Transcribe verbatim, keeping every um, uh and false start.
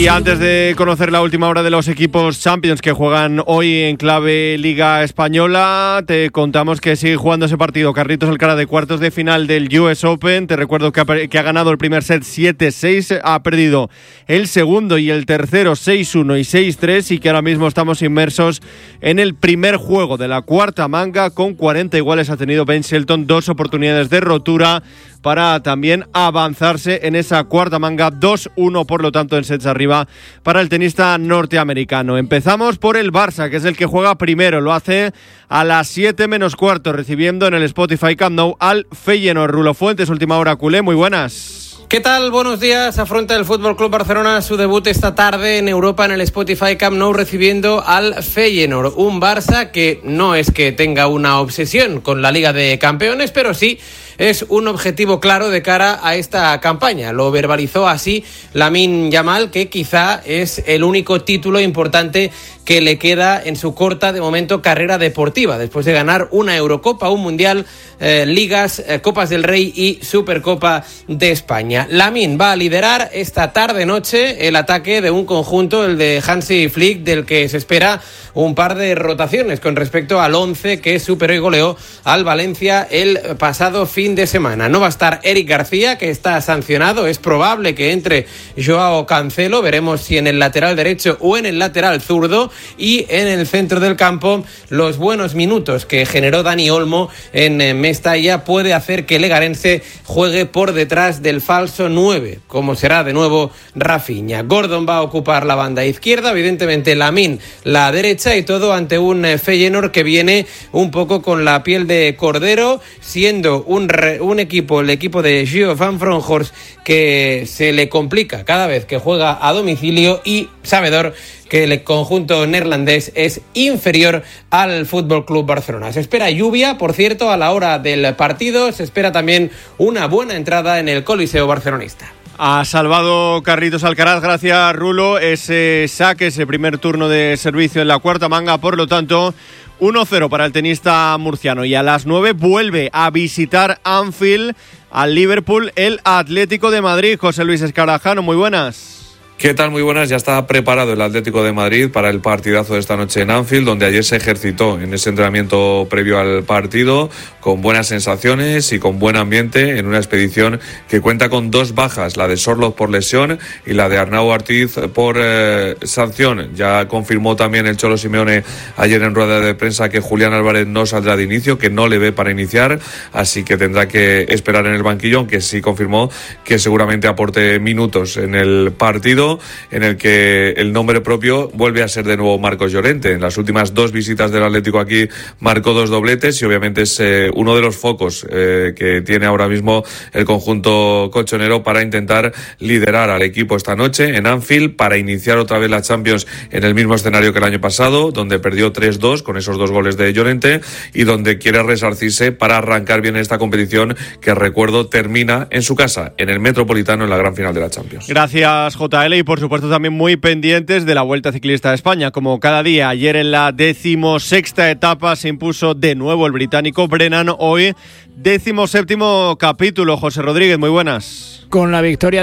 Y antes de conocer la última hora de los equipos Champions que juegan hoy en clave Liga Española, te contamos que sigue jugando ese partido Carlitos Alcaraz de cuartos de final del U S Open. Te recuerdo que ha, que ha ganado el primer set siete seis, ha perdido el segundo y el tercero seis uno y seis tres, y que ahora mismo estamos inmersos en el primer juego de la cuarta manga. Con cuarenta iguales ha tenido Ben Shelton, dos oportunidades de rotura para también avanzarse en esa cuarta manga. Dos uno, por lo tanto, en sets arriba para el tenista norteamericano. Empezamos por el Barça, que es el que juega primero. Lo hace a las siete menos cuarto, recibiendo en el Spotify Camp Nou al Feyenoord. Rulo Fuentes, última hora culé, muy buenas. ¿Qué tal? Buenos días. Afronta el F C Barcelona su debut esta tarde en Europa en el Spotify Camp Nou, recibiendo al Feyenoord. Un Barça que no es que tenga una obsesión con la Liga de Campeones, pero sí es un objetivo claro de cara a esta campaña. Lo verbalizó así Lamine Yamal, que quizá es el único título importante que le queda en su corta, de momento, carrera deportiva, después de ganar una Eurocopa, un Mundial, eh, Ligas, eh, Copas del Rey y Supercopa de España. Lamine va a liderar esta tarde-noche el ataque de un conjunto, el de Hansi Flick, del que se espera un par de rotaciones con respecto al once que superó y goleó al Valencia el pasado fin de semana. No va a estar Eric García, que está sancionado. Es probable que entre Joao Cancelo, veremos si en el lateral derecho o en el lateral zurdo. Y en el centro del campo, los buenos minutos que generó Dani Olmo en Mestalla puede hacer que Legarense juegue por detrás del falso nueve, como será de nuevo Rafinha. Gordon va a ocupar la banda izquierda, evidentemente Lamine la derecha, y todo ante un Feyenoord que viene un poco con la piel de cordero, siendo un, re, un equipo, el equipo de Gio Van Bronckhorst, que se le complica cada vez que juega a domicilio, y sabedor que el conjunto neerlandés es inferior al F C Barcelona. Se espera lluvia, por cierto, a la hora del partido. Se espera también una buena entrada en el Coliseo barcelonista. Ha salvado Carlitos Alcaraz, gracias Rulo, ese saque, ese primer turno de servicio en la cuarta manga. Por lo tanto, uno cero para el tenista murciano. Y a las nueve vuelve a visitar Anfield al Liverpool el Atlético de Madrid. José Luis Escarajano, muy buenas. ¿Qué tal? Muy buenas. Ya está preparado el Atlético de Madrid para el partidazo de esta noche en Anfield, donde ayer se ejercitó en ese entrenamiento previo al partido, con buenas sensaciones y con buen ambiente, en una expedición que cuenta con dos bajas, la de Sorloth por lesión y la de Arnau Ortiz por eh, sanción. Ya confirmó también el Cholo Simeone ayer en rueda de prensa que Julián Álvarez no saldrá de inicio, que no le ve para iniciar, así que tendrá que esperar en el banquillo, aunque sí confirmó que seguramente aporte minutos en el partido, en el que el nombre propio vuelve a ser de nuevo Marcos Llorente. En las últimas dos visitas del Atlético aquí marcó dos dobletes, y obviamente es eh, uno de los focos eh, que tiene ahora mismo el conjunto colchonero para intentar liderar al equipo esta noche en Anfield, para iniciar otra vez la Champions en el mismo escenario que el año pasado, donde perdió tres dos con esos dos goles de Llorente, y donde quiere resarcirse para arrancar bien esta competición, que, recuerdo, termina en su casa, en el Metropolitano, en la gran final de la Champions. Gracias, J L. Y por supuesto también muy pendientes de la Vuelta Ciclista de España, como cada día. Ayer en la decimosexta etapa se impuso de nuevo el británico Brennan. Hoy decimoséptimo capítulo. José Rodríguez, muy buenas. Con la victoria